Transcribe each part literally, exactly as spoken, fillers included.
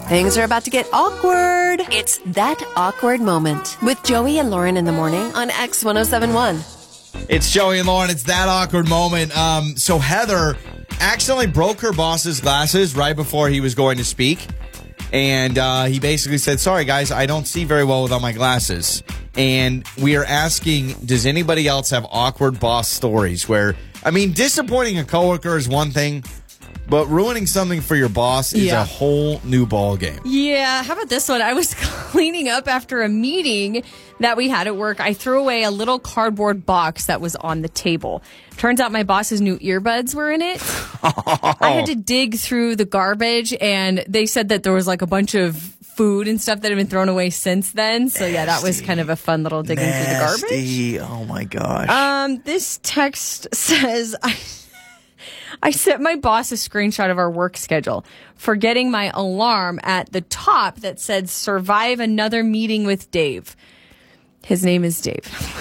Things are about to get awkward. It's That Awkward Moment with Joey and Lauren in the morning on X one oh seven one. It's Joey and Lauren. It's That Awkward Moment. Um, so Heather accidentally broke her boss's glasses right before he was going to speak. And uh, he basically said, sorry, guys, I don't see very well without my glasses. And we are asking, does anybody else have awkward boss stories where, I mean, disappointing a coworker is one thing, but ruining something for your boss is Yeah. a whole new ball game. Yeah, how about this one? I was cleaning up after a meeting that we had at work. I threw away a little cardboard box that was on the table. Turns out my boss's new earbuds were in it. I had to dig through the garbage, and they said that there was like a bunch of food and stuff that had been thrown away since then. So yeah, that was kind of a fun little digging through the garbage. Nasty. Oh my gosh. Um, this text says, I, I sent my boss a screenshot of our work schedule, forgetting my alarm at the top that said, survive another meeting with Dave. His name is Dave.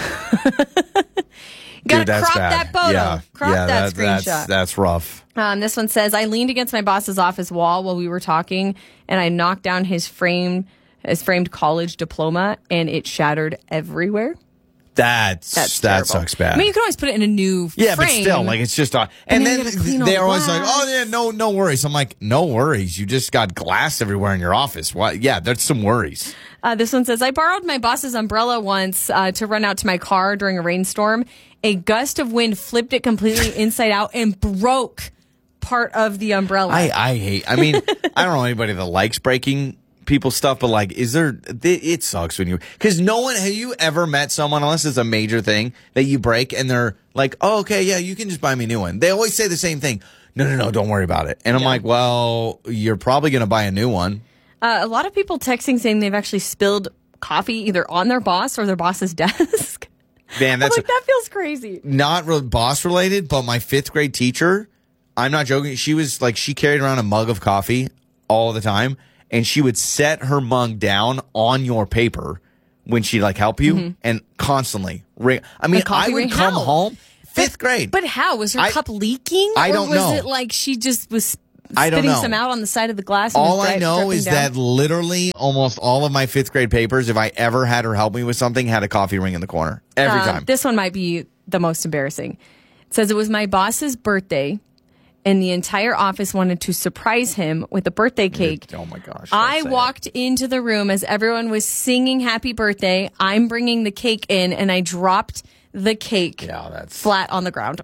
Gotta Dude, that's crop bad. that photo. Yeah. Crop yeah, that, screenshot. That's, that's rough. Um, this one says, I leaned against my boss's office wall while we were talking, and I knocked down his frame, his framed college diploma, and it shattered everywhere. That's, That's that terrible. sucks bad. I mean, you can always put it in a new Yeah, frame. but still, like, it's just, uh, and, then then, you gotta clean all they're the always like, glass. oh, yeah, no, no worries. I'm like, no worries. You just got glass everywhere in your office. What? Yeah, there's some worries. Uh, this one says, I borrowed my boss's umbrella once uh, to run out to my car during a rainstorm. A gust of wind flipped it completely inside out and broke part of the umbrella. I, I hate, I mean, I don't know anybody that likes breaking people's stuff, but like, is there, it sucks when you, because no one, have you ever met someone, unless it's a major thing, that you break and they're like, oh, okay, yeah, you can just buy me a new one. They always say the same thing. No, no, no, don't worry about it. And I'm Yeah. like, well, you're probably going to buy a new one. Uh, a lot of people texting saying they've actually spilled coffee either on their boss or their boss's desk. Man, that's I'm like, that feels crazy. not real boss related, but my fifth grade teacher, I'm not joking. She was like, she carried around a mug of coffee all the time, and she would set her mug down on your paper when she'd like help you, mm-hmm. and constantly ring. I mean, I would ring? come How? home fifth but, grade. But how? Was her I, cup leaking? I don't or was know. it like she just was I don't spitting know. some out on the side of the glass? And All was I dri- know dripping is down? that literally almost all of my fifth grade papers, if I ever had her help me with something, had a coffee ring in the corner every Uh, time. This one might be the most embarrassing. It says it was my boss's birthday, and the entire office wanted to surprise him with a birthday cake. Oh my gosh. I don't say walked into the room as everyone was singing happy birthday. I'm bringing the cake in, and I dropped the cake it. Yeah, that's flat on the ground.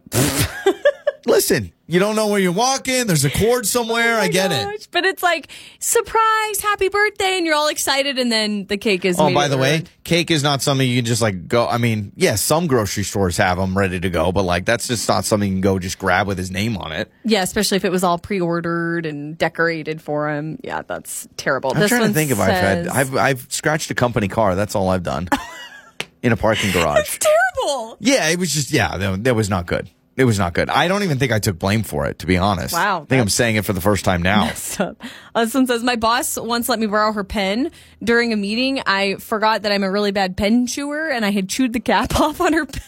Listen, you don't know where you're walking. There's a cord somewhere. I get it. Gosh, but it's like, surprise, happy birthday, and you're all excited, and then the cake is Oh, by immediately the way, ruined. cake is not something you can just like go. I mean, yes, some grocery stores have them ready to go, but like that's just not something you can go just grab with his name on it. Yeah, especially if it was all pre-ordered and decorated for him. Yeah, that's terrible. I'm this trying to one think if I've had. says- I've I've scratched a company car. That's all I've done in a parking garage. It's terrible. Yeah, it was just yeah, that, that was not good. It was not good. I don't even think I took blame for it, to be honest. Wow, I think I'm saying it for the first time now. Messed up. Uh, this one says, my boss once let me borrow her pen during a meeting. I forgot that I'm a really bad pen chewer, and I had chewed the cap off on her pen.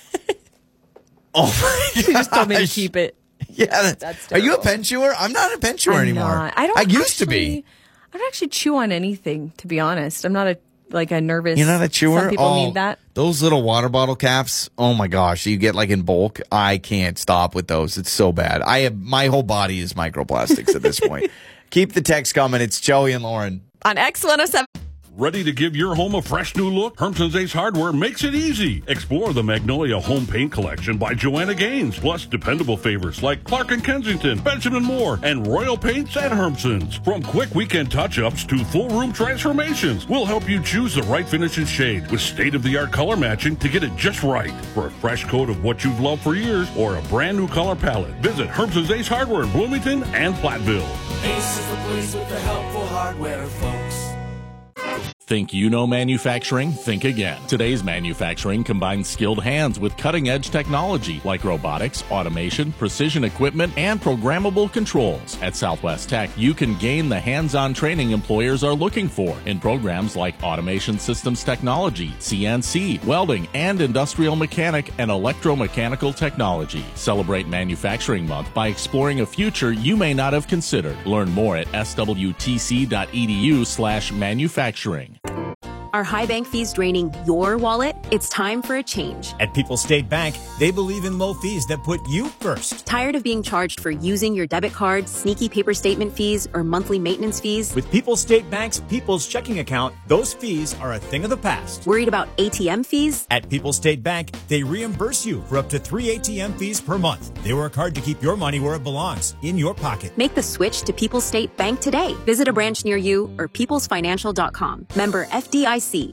Oh my She just told me to gosh. keep it. Yeah, that's, That's are you a terrible. pen chewer? I'm not a pen chewer I'm anymore. not. I don't. I used to actually- be. I don't actually chew on anything, to be honest. I'm not a like a nervous. You're not a chewer? Some people oh, need that. Those little water bottle caps, oh my gosh, you get like in bulk. I can't stop with those. It's so bad. I have my whole body is microplastics at this point. Keep the text coming. It's Joey and Lauren. On X one oh seven. Ready to give your home a fresh new look? Hermson's Ace Hardware makes it easy. Explore the Magnolia Home Paint Collection by Joanna Gaines, plus dependable favorites like Clark and Kensington, Benjamin Moore, and Royal Paints at Hermson's. From quick weekend touch-ups to full room transformations, we'll help you choose the right finish and shade with state-of-the-art color matching to get it just right. For a fresh coat of what you've loved for years or a brand new color palette, visit Hermson's Ace Hardware in Bloomington and Platteville. Ace is the place with the helpful hardware, folks. Think you know manufacturing? Think again. Today's manufacturing combines skilled hands with cutting-edge technology like robotics, automation, precision equipment, and programmable controls. At Southwest Tech, you can gain the hands-on training employers are looking for in programs like automation systems technology, C N C, welding, and industrial mechanic and electromechanical technology. Celebrate Manufacturing Month by exploring a future you may not have considered. Learn more at s w t c dot e d u slash manufacturing. Are high bank fees draining your wallet? It's time for a change. At People's State Bank, they believe in low fees that put you first. Tired of being charged for using your debit card, sneaky paper statement fees, or monthly maintenance fees? With People's State Bank's People's Checking Account, those fees are a thing of the past. Worried about A T M fees? At People's State Bank, they reimburse you for up to three A T M fees per month. They work hard to keep your money where it belongs, in your pocket. Make the switch to People's State Bank today. Visit a branch near you or peoples financial dot com. Member F D I C.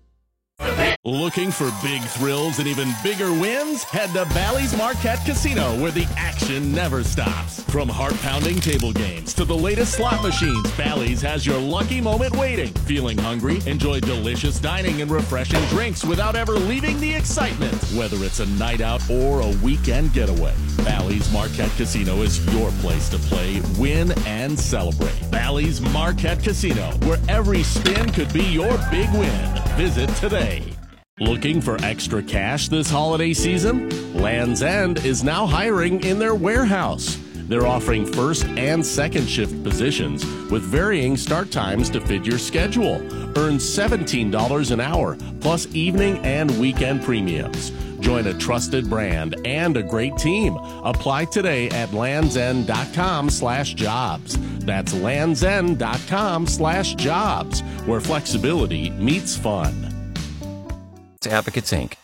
Looking for big thrills and even bigger wins? Head to Bally's Marquette Casino, where the action never stops. From heart-pounding table games to the latest slot machines, Bally's has your lucky moment waiting. Feeling hungry? Enjoy delicious dining and refreshing drinks without ever leaving the excitement. Whether it's a night out or a weekend getaway, Bally's Marquette Casino is your place to play, win, and celebrate. Bally's Marquette Casino, where every spin could be your big win. Visit today. Looking for extra cash this holiday season? Land's End is now hiring in their warehouse. They're offering first and second shift positions with varying start times to fit your schedule. Earn seventeen dollars an hour, plus evening and weekend premiums. Join a trusted brand and a great team. Apply today at landsend.com slash jobs. That's landsend.com slash jobs, where flexibility meets fun. Advocates, Incorporated.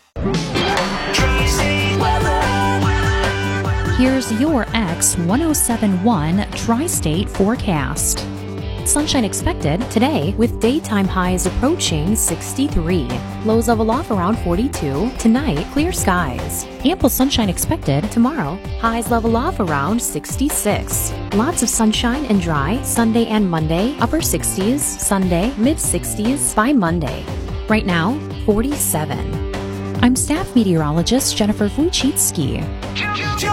Here's your X ten seventy-one Tri-State forecast. Sunshine expected today with daytime highs approaching sixty-three. Lows level off around forty-two. Tonight, clear skies. Ample sunshine expected tomorrow. Highs level off around sixty-six. Lots of sunshine and dry Sunday and Monday. Upper sixties. Sunday, mid sixties by Monday. Right now, forty-seven. I'm staff meteorologist Jennifer Wojcicki.